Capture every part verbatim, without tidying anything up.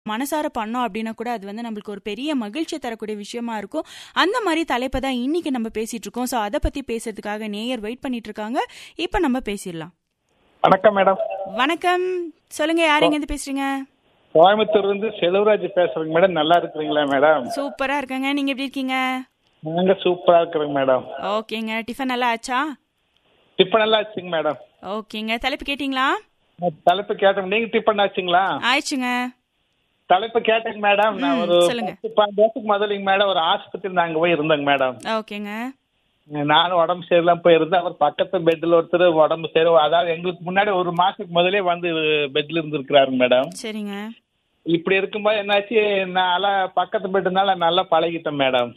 மனசார பண்ணோம் அப்படின்னா கூட அது வந்து நம்மளுக்கு ஒரு பெரிய மகிழ்ச்சி தரக்கூடிய விஷயமா இருக்கும். அந்த மாதிரி தலைப்பை தான் இன்னைக்கு நம்ம பேசிட்டு இருக்கோம். ஸோ அதை பத்தி பேசுறதுக்காக நேயர் வெயிட் பண்ணிட்டு இருக்காங்க. இப்ப நம்ம பேசிடலாம். வணக்கம் மேடம். வணக்கம், சொல்லுங்க, யார் எங்க இருந்து பேசுறீங்க? கோயம்புத்தூர்ல இருந்து செல்வராஜ் பேசுறேங்க மேடம். நல்லா இருக்கிறீங்களா மேடம்? சூப்பரா இருக்காங்க, நீங்க எப்படி இருக்கீங்க? நாங்க சூப்பரா இருக்கிறோங்க மேடம். ஓகேங்க, டிஃபன் நல்லா ஆச்சா? டிஃபன் நல்லா ஆச்சுங்க மேடம். ஓகேங்க, தலைப்பு கேட்டீங்களா? தலைப்பு கேட்டோம், நீங்க டிஃபன் ஆச்சுங்களா? ஆயிடுச்சுங்க. தலைப்பு கேட்டேங்க மேடம். நான் ஒரு பத்து பன்னெண்டு வருஷத்துக்கு முதலிங்க மேடம் ஒரு ஆஸ்பத்திரி நாங்க போய் இருந்தோங்க மேடம். ஓகேங்க. நானும் உடம்பு சரியில்லாம போயிருந்தேன். அவர் பக்கத்து பெட்ல ஒருத்தர் உடம்பு சரி, அதாவது எங்களுக்கு முன்னாடி ஒரு மாசத்துக்கு முதலே வந்து பெட்ல இருந்திருக்கிறாருங்க மேடம். சரிங்க. இப்படி இருக்கும்போது என்னாச்சு, நான் பக்கத்து பெட்டுனால நல்லா பழகிட்டேன் மேடம்.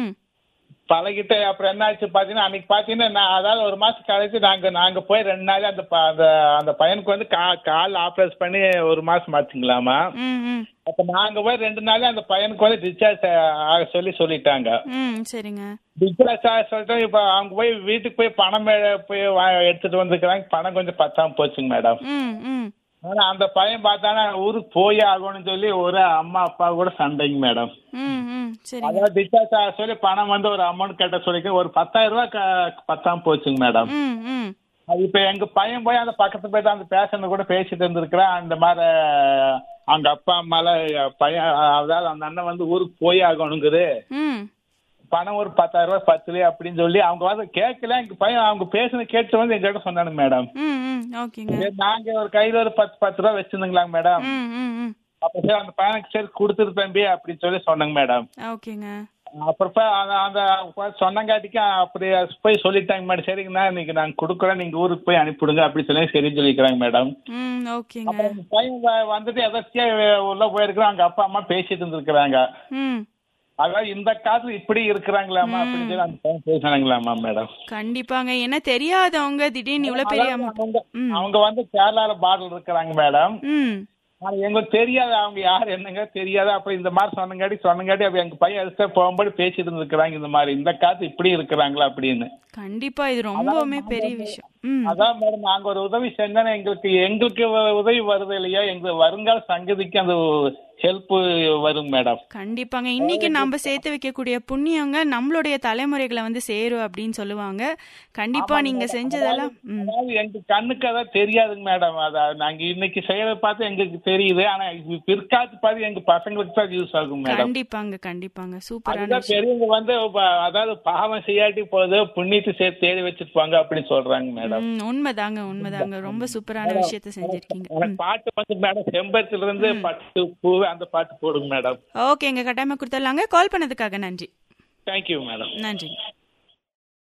பழகிட்டு அப்புறம் என்ன ஆச்சு பாத்தீங்கன்னா, அன்னைக்கு பாத்தீங்கன்னா நான் அதாவது ஒரு மாசம் கழிச்சு நாங்க நாங்க போய் ரெண்டு நாள் அந்த அந்த பையனுக்கு வந்து கா கால் ஆப்ரேஷன் பண்ணி ஒரு மாசம் ஆச்சுங்களாமா. அப்ப நாங்க போய் ரெண்டு நாள் அந்த பையனுக்கு வந்து டிஸ்சார்ஜ் ஆக சொல்லி சொல்லிட்டாங்க. சரிங்க. டிஸ்சார்ஜ் ஆக சொல்லிட்டு இப்ப அவங்க போய் வீட்டுக்கு போய் பணம் போய் எடுத்துட்டு வந்துருக்காங்க. பணம் கொஞ்சம் பத்தாம போச்சுங்க மேடம். ஆனா அந்த பையன் பார்த்தானா ஊருக்கு போய் ஆகணும்னு சொல்லி ஒரு அம்மா அப்பா கூட சண்டைங்க மேடம். அதாவது டிஸ்சார்ஜ் ஆக சொல்லி பணம் வந்து ஒரு அமௌண்ட் கேட்ட சொல்லி ஒரு பத்தாயிரம் ரூபாய் பத்தாம போச்சுங்க மேடம். அது இப்ப எங்க பையன் போய் அந்த பக்கத்து போயிட்டு அந்த பேஷண்ட் கூட பேசிட்டு இருந்திருக்கிறேன். அந்த மாதிரி அவங்க அப்பா அம்மால பையன், அதாவது அந்த அண்ணன் வந்து ஊருக்கு போய் ஆகணுங்குது, பணம் ஒரு பத்தாயிரம் ரூபாய் பத்துலயே அப்படின்னு சொல்லி அவங்க வந்து கேட்கல. எங்க பையன் அவங்க பேசுன கேட்டு வந்து எங்கிட்ட சொன்னானுங்க மேடம். நாங்க ஒரு கையில ஒரு பத்து பத்து ரூபாய் வச்சிருந்தீங்களாங்க மேடம். அப்ப சரி அந்த பையனுக்கு சரி கொடுத்துரு தம்பி அப்படின்னு சொல்லி சொன்னாங்க மேடம். அப்புறம் அந்த சொன்னங்காட்டிக்கு அப்படி போய் சொல்லிட்டாங்க மேடம். சரிங்கண்ணா இன்னைக்கு நாங்க கொடுக்குறோம், நீங்க ஊருக்கு போய் அனுப்பிவிடுங்க அப்படின்னு சொல்லி சரின்னு சொல்லிக்கிறாங்க மேடம். அப்புறம் பையன் வந்துட்டு எதாச்சியா உள்ள போயிருக்கிறோம், அவங்க அப்பா அம்மா பேசிட்டு இருந்திருக்கிறாங்க. அதாவது இந்த காலத்துல இப்படி இருக்கிறாங்களாமா அப்படின்னு சொல்லி அந்த பையன் பேசினாங்களாமா மேடம். கண்டிப்பாங்க, என்ன தெரியாதவங்க திடீர்னு இவ்வளவு பெரிய அவங்க வந்து கேரளால பார்டர் இருக்கிறாங்க மேடம். எங்களுக்கு தெரியாது அவங்க யாரு என்னங்க தெரியாது. அப்ப இந்த மாதிரி சொன்னங்காட்டி சொன்னங்காட்டி அப்ப எங்க பையன் எடுத்து போகும்போது பேசிட்டு இருந்திருக்கிறாங்க. இந்த மாதிரி இந்த காலத்து இப்படி இருக்கிறாங்களா அப்படின்னு. கண்டிப்பா இது ரொம்பவுமே பெரிய விஷயம். அதான் மேடம், நாங்க ஒரு உதவி செஞ்சோன்னா எங்களுக்கு எங்களுக்கு உதவி வருது இல்லையா, எங்க வருங்கால சங்கதிக்கு அந்த ஹெல்ப் வரும் மேடம். கண்டிப்பாங்க, இன்னைக்கு நம்ம சேர்த்து வைக்கக்கூடிய புண்ணியங்க நம்மளுடைய தலைமுறைகளை வந்து சேரும் அப்படின்னு சொல்லுவாங்க. கண்டிப்பா நீங்க செஞ்சதெல்லாம் எங்க கண்ணுக்கு அதான் தெரியாதுங்க மேடம். அதான் நாங்க இன்னைக்கு செய்யறத பார்த்து எங்களுக்கு தெரியுது. ஆனா பிற்காலத்து பார்த்து எங்க பசங்களுக்கு தான் யூஸ் ஆகும் மேடம். கண்டிப்பாங்க கண்டிப்பாங்க, சூப்பரான பெரியவங்க வந்து அதாவது பாவம் செய்யாட்டி போகுது புண்ணியத்தை சேர்த்து தேடி வச்சிருப்பாங்க அப்படின்னு சொல்றாங்க மேடம். உண்மைதாங்க உண்மைதாங்க, ரொம்ப சூப்பரான விஷயத்தை செஞ்சிருக்கீங்க. பாட்டு வந்து மேடம் செம்பருத்தில இருந்து பட்டு பூ அந்த பாட்டு போடுங்க மேடம். ஓகேங்க, கட்டாயமா கொடுத்துடலாங்க. கால் பண்ணதுக்காக நன்றி. Thank you madam. நன்றி.